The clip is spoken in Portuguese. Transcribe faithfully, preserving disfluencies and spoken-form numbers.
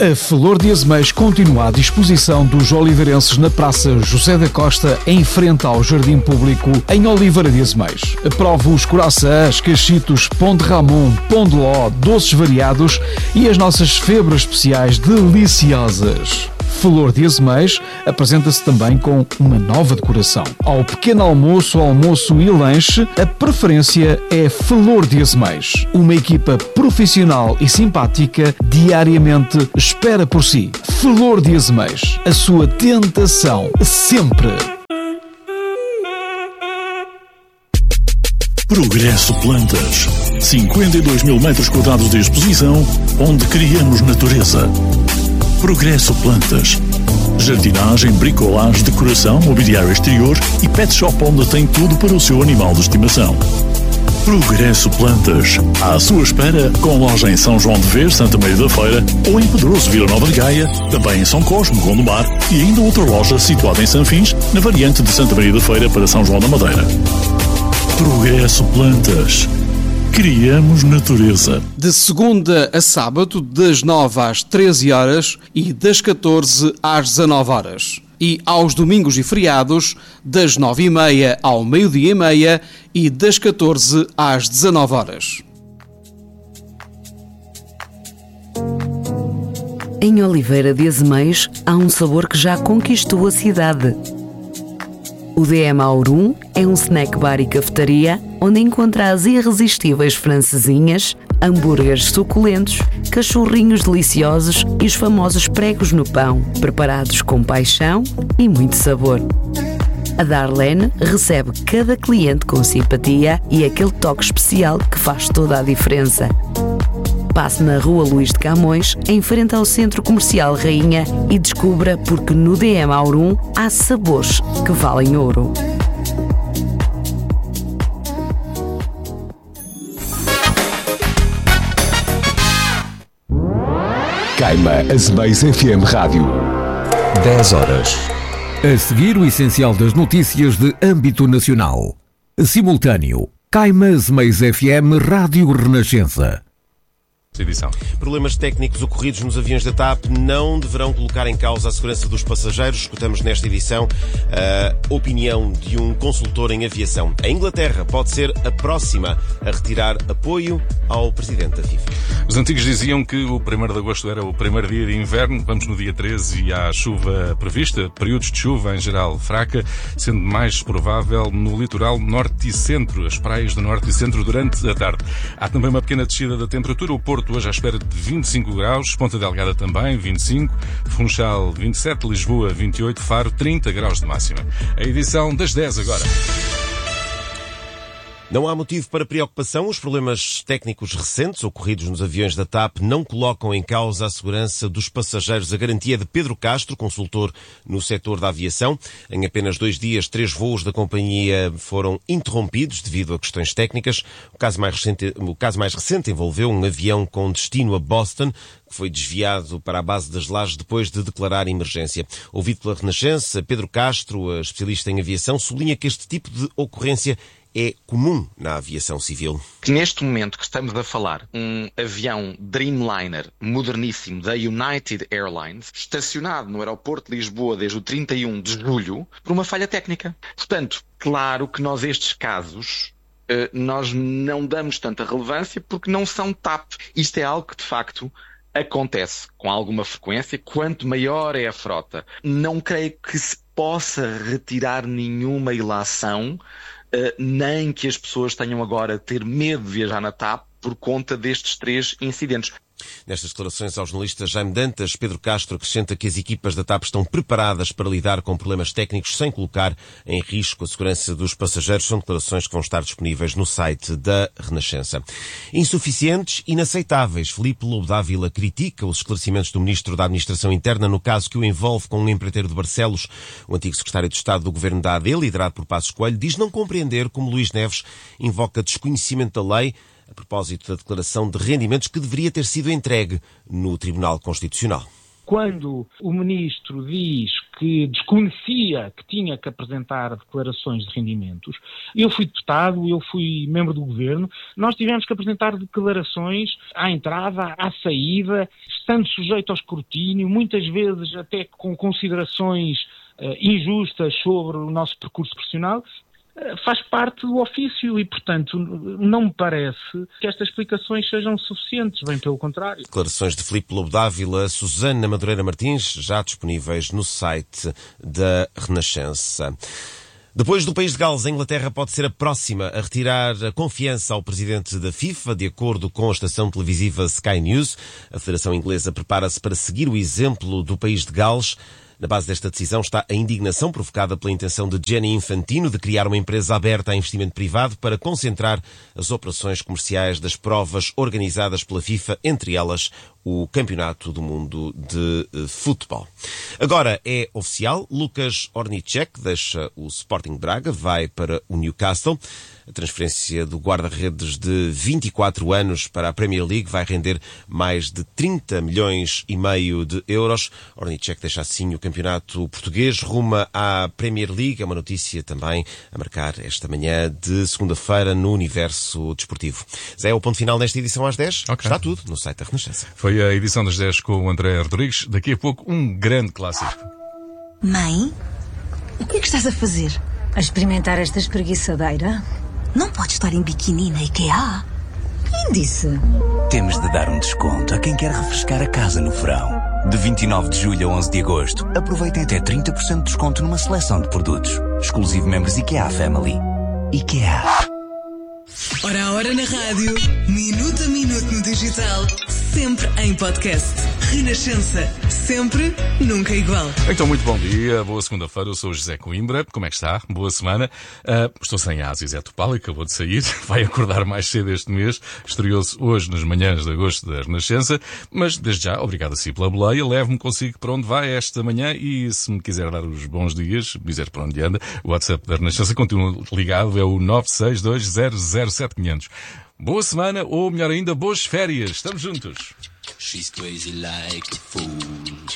A Flor de Azeméis continua à disposição dos oliveirenses na Praça José da Costa, em frente ao Jardim Público, em Oliveira de Azeméis. Prove os coraçãs, cachitos, pão de Ramon, pão de ló, doces variados e as nossas febras especiais deliciosas. Flor de Azeméis apresenta-se também com uma nova decoração. Ao pequeno almoço, almoço e lanche, a preferência é Flor de Azeméis. Uma equipa profissional e simpática diariamente espera por si. Flor de Azeméis, a sua tentação sempre. Progresso Plantas. cinquenta e dois mil metros quadrados de exposição, onde criamos natureza. Progresso Plantas. Jardinagem, bricolagem, decoração, mobiliário exterior e pet shop onde tem tudo para o seu animal de estimação. Progresso Plantas. À sua espera, com loja em São João de Ver, Santa Maria da Feira, ou em Pedroso, Vila Nova de Gaia, também em São Cosme, Gondomar, e ainda outra loja situada em Sanfins, na variante de Santa Maria da Feira para São João da Madeira. Progresso Plantas. Criamos natureza. De segunda a sábado, das nove às treze horas e das catorze às dezanove horas. E aos domingos e feriados, das nove e meia ao meio-dia e meia e das catorze às dezanove horas. Em Oliveira de Azeméis há um sabor que já conquistou a cidade. O D M Aurum é um snack bar e cafetaria onde encontra as irresistíveis francesinhas, hambúrgueres suculentos, cachorrinhos deliciosos e os famosos pregos no pão, preparados com paixão e muito sabor. A Darlene recebe cada cliente com simpatia e aquele toque especial que faz toda a diferença. Passe na Rua Luís de Camões, em frente ao Centro Comercial Rainha, e descubra porque no D M Aurum há sabores que valem ouro. Caima Azeméis F M Rádio. dez horas. A seguir, o essencial das notícias de âmbito nacional. Simultâneo. Caima Azeméis F M Rádio Renascença. Edição. Problemas técnicos ocorridos nos aviões da TAP não deverão colocar em causa a segurança dos passageiros. Escutamos nesta edição a opinião de um consultor em aviação. A Inglaterra pode ser a próxima a retirar apoio ao presidente da FIFA. Os antigos diziam que o primeiro de agosto era o primeiro dia de inverno. Vamos no dia treze e há chuva prevista, períodos de chuva em geral fraca, sendo mais provável no litoral norte e centro, as praias do norte e centro durante a tarde. Há também uma pequena descida da temperatura. O Porto hoje à espera de vinte e cinco graus, Ponta Delgada também, vinte e cinco, Funchal vinte e sete, Lisboa vinte e oito, Faro trinta graus de máxima. A edição das dez agora. Não há motivo para preocupação. Os problemas técnicos recentes ocorridos nos aviões da TAP não colocam em causa a segurança dos passageiros. A garantia de Pedro Castro, consultor no setor da aviação. Em apenas dois dias, três voos da companhia foram interrompidos devido a questões técnicas. O caso mais recente, o caso mais recente envolveu um avião com destino a Boston, que foi desviado para a base das Lajes depois de declarar emergência. Ouvido pela Renascença, Pedro Castro, especialista em aviação, sublinha que este tipo de ocorrência é comum na aviação civil. Neste momento que estamos a falar, um avião Dreamliner moderníssimo da United Airlines, estacionado no aeroporto de Lisboa desde o trinta e um de julho, por uma falha técnica. Portanto, claro que nós estes casos, nós não damos tanta relevância porque não são TAP. Isto é algo que, de facto, acontece com alguma frequência. Quanto maior é a frota, não creio que se possa retirar nenhuma ilação, Uh, nem que as pessoas tenham agora de ter medo de viajar na TAP por conta destes três incidentes. Nestas declarações ao jornalista Jaime Dantas, Pedro Castro acrescenta que as equipas da TAP estão preparadas para lidar com problemas técnicos sem colocar em risco a segurança dos passageiros. São declarações que vão estar disponíveis no site da Renascença. Insuficientes, inaceitáveis. Filipe Lobo Dávila critica os esclarecimentos do Ministro da Administração Interna no caso que o envolve com um empreiteiro de Barcelos. O antigo secretário de Estado do Governo da A D, liderado por Passos Coelho, diz não compreender como Luís Neves invoca desconhecimento da lei a propósito da declaração de rendimentos que deveria ter sido entregue no Tribunal Constitucional. Quando o Ministro diz que desconhecia que tinha que apresentar declarações de rendimentos. Eu fui deputado, eu fui membro do governo, nós tivemos que apresentar declarações à entrada, à saída, estando sujeito ao escrutínio, muitas vezes até com considerações uh, injustas sobre o nosso percurso profissional. Faz parte do ofício e, portanto, não me parece que estas explicações sejam suficientes, bem pelo contrário. Declarações de Filipe Lobo Dávila, Susana Madureira Martins, já disponíveis no site da Renascença. Depois do país de Gales, a Inglaterra pode ser a próxima a retirar a confiança ao presidente da FIFA, de acordo com a estação televisiva Sky News. A Federação Inglesa prepara-se para seguir o exemplo do país de Gales. Na base desta decisão está a indignação provocada pela intenção de Gianni Infantino de criar uma empresa aberta a investimento privado para concentrar as operações comerciais das provas organizadas pela FIFA, entre elas o Campeonato do Mundo de Futebol. Agora é oficial, Lukas Ornicek deixa o Sporting Braga, vai para o Newcastle. A transferência do guarda-redes de vinte e quatro anos para a Premier League vai render mais de trinta milhões e meio de euros. Ornicek deixa assim o campeonato português, ruma à Premier League. É uma notícia também a marcar esta manhã de segunda-feira no Universo Desportivo. Zé, é o ponto final nesta edição às dez. Okay. Está tudo no site da Renascença. Foi a edição das dez com o André Rodrigues. Daqui a pouco um grande clássico. Mãe, o que é que estás a fazer? A experimentar esta espreguiçadeira. Não pode estar em biquíni na IKEA. Quem disse? Temos de dar um desconto a quem quer refrescar a casa no verão. De vinte e nove de julho a onze de agosto, aproveitem até trinta por cento de desconto numa seleção de produtos. Exclusivo membros IKEA Family. IKEA. Hora a hora na rádio, minuto a minuto no digital, sempre em podcast. Renascença, sempre, nunca igual. Então, muito bom dia, boa segunda-feira, eu sou o José Coimbra, como é que está? Boa semana. Uh, estou sem a Zé Topal, acabou de sair, vai acordar mais cedo este mês, estreou-se hoje nas manhãs de agosto da Renascença, mas desde já, obrigado a si pela boleia, leve-me consigo para onde vai esta manhã e se me quiser dar os bons dias, dizer para onde anda, o WhatsApp da Renascença continua ligado, é o nove seis dois zero zero sete quinhentos. Boa semana, ou melhor ainda, boas férias. Estamos juntos. She's crazy like a fool.